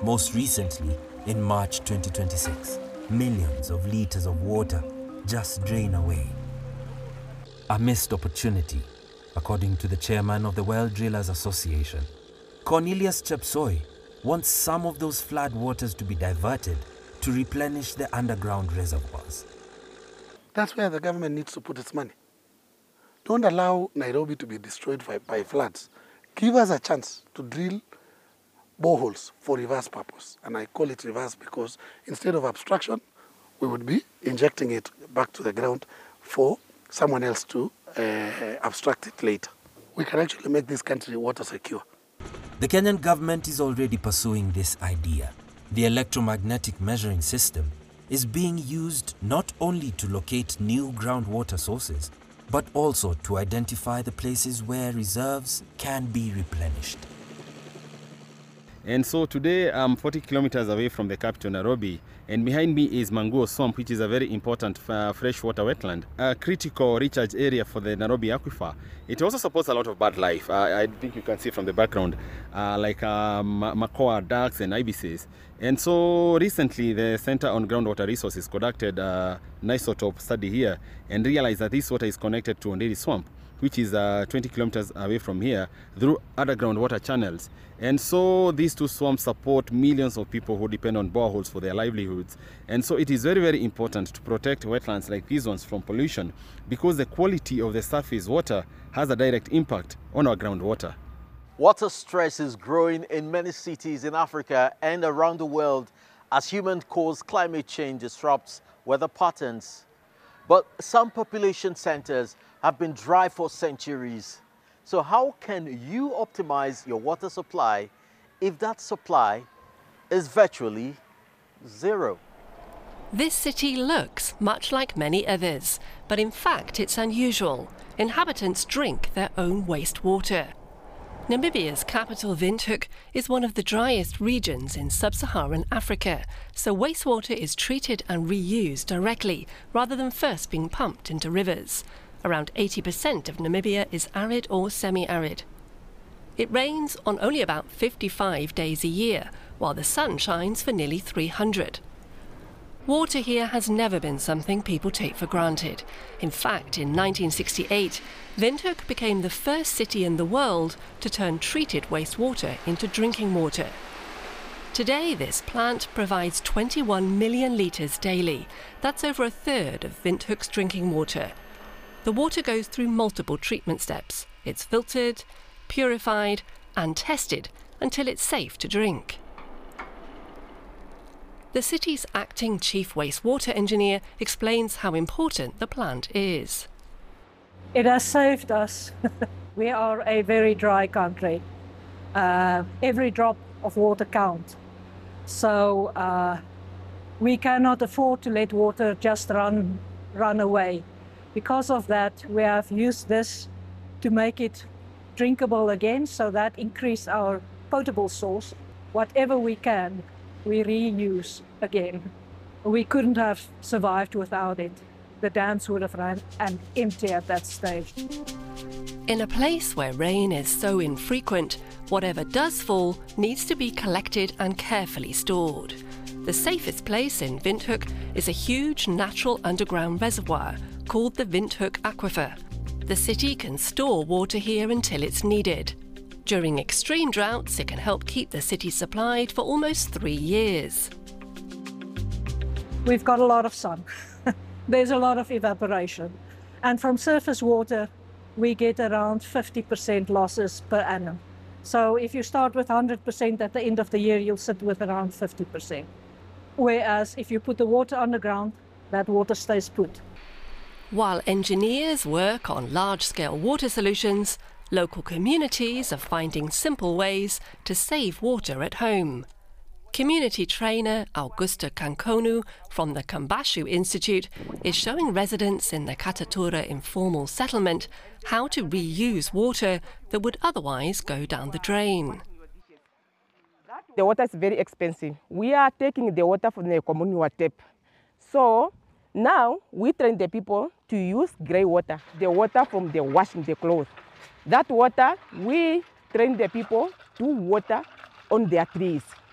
Most recently, in March 2026, millions of liters of water just drain away. A missed opportunity, according to the chairman of the Well Drillers Association. Cornelius Chepsoi wants some of those flood waters to be diverted to replenish the underground reservoirs. That's where the government needs to put its money. Don't allow Nairobi to be destroyed by floods. Give us a chance to drill boreholes for reverse purpose. And I call it reverse because instead of obstruction, we would be injecting it back to the ground for someone else to abstract it later. We can actually make this country water secure. The Kenyan government is already pursuing this idea. The electromagnetic measuring system is being used not only to locate new groundwater sources, but also to identify the places where reserves can be replenished. And so today I'm 40 kilometers away from the capital, Nairobi, and behind me is Manguo Swamp, which is a very important freshwater wetland, a critical recharge area for the Nairobi aquifer. It also supports a lot of bird life. I think you can see from the background, like makoa, ducks, and ibises. And so recently, the Center on Groundwater Resources conducted an isotope study here and realized that this water is connected to Onderi Swamp, which is 20 kilometers away from here, through underground water channels. And so these two swamps support millions of people who depend on boreholes for their livelihoods. And so it is very, very important to protect wetlands like these ones from pollution, because the quality of the surface water has a direct impact on our groundwater. Water stress is growing in many cities in Africa and around the world as human-caused climate change disrupts weather patterns. But some population centers have been dry for centuries. So how can you optimize your water supply if that supply is virtually zero? This city looks much like many others, but in fact it's unusual. Inhabitants drink their own wastewater. Namibia's capital, Windhoek, is one of the driest regions in sub-Saharan Africa, so wastewater is treated and reused directly, rather than first being pumped into rivers. Around 80% of Namibia is arid or semi-arid. It rains on only about 55 days a year, while the sun shines for nearly 300. Water here has never been something people take for granted. In fact, in 1968, Windhoek became the first city in the world to turn treated wastewater into drinking water. Today, this plant provides 21 million litres daily. That's over a third of Windhoek's drinking water. The water goes through multiple treatment steps. It's filtered, purified, and tested until it's safe to drink. The city's acting chief wastewater engineer explains how important the plant is. It has saved us. We are a very dry country. Every drop of water counts. So we cannot afford to let water just run away. Because of that, we have used this to make it drinkable again, so that increase our potable source. Whatever we can, we reuse again. We couldn't have survived without it. The dams would have run and empty at that stage. In a place where rain is so infrequent, whatever does fall needs to be collected and carefully stored. The safest place in Windhoek is a huge natural underground reservoir called the Windhoek Aquifer. The city can store water here until it's needed. During extreme droughts, it can help keep the city supplied for almost 3 years. We've got a lot of sun. There's a lot of evaporation. And from surface water, we get around 50% losses per annum. So if you start with 100%, at the end of the year, you'll sit with around 50%. Whereas if you put the water underground, that water stays put. While engineers work on large-scale water solutions, local communities are finding simple ways to save water at home. Community trainer Augusta Kankonu from the Kambashu Institute is showing residents in the Katatura informal settlement how to reuse water that would otherwise go down the drain. The water is very expensive. We are taking the water from the communal tap. So now we train the people to use grey water, the water from the washing the clothes. That water, we train the people to water on their trees.